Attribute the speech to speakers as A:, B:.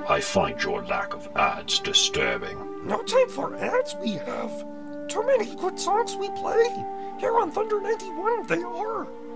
A: I find your lack of ads disturbing.
B: No time for ads we have. Too many good songs we play. Here on Thunder 91 they are.